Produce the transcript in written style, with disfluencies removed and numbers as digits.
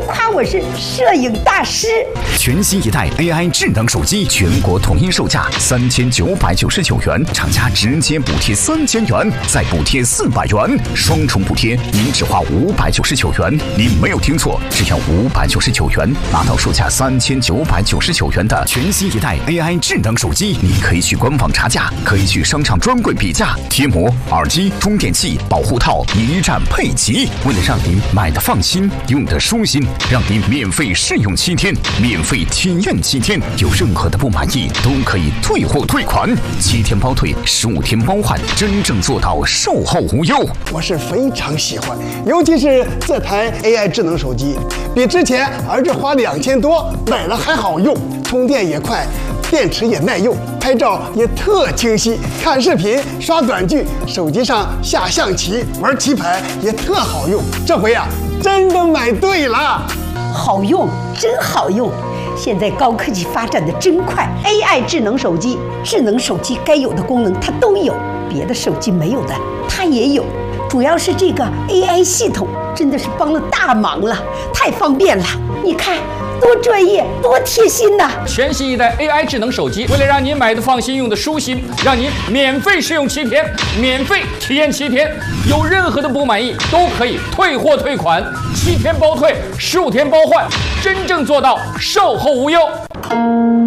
夸我是摄影大师。 全新一代 AI 智能手机，全国统一售价3999元，厂家直接补贴3000元，再补贴400元，双重补贴，您只花599元。您没有听错，只要599元，拿到售价3999元的全新一代 AI 智能手机。你可以去官网查价，可以去商场专柜比价，贴膜、耳机、充电器、保护套一站配齐。为了让您买的放心，用的舒心，让您免费试用7天，免费体验7天，有任何的不满意都可以退货退款，7天包退，15天包换，真正做到售后无忧。 我是非常喜欢，尤其是这台 AI 智能手机，比之前儿子花2000多买了还好用，充电也快，电池也耐用，拍照也特清晰，看视频、刷短剧，手机上下象棋、玩棋牌也特好用。这回啊，真的买对了， 好用，真好用。现在高科技发展的真快 ，AI 智能手机该有的功能它都有，别的手机没有的它也有。主要是这个 AI 系统真的是帮了大忙了，太方便了。你看多专业，多贴心呐！ 全新一代 AI 智能手机，为了让您买的放心，用的舒心，让您免费试用7天，免费体验7天，有任何的不满意都可以退货退款，7天包退，15天包换，真正做到售后无忧。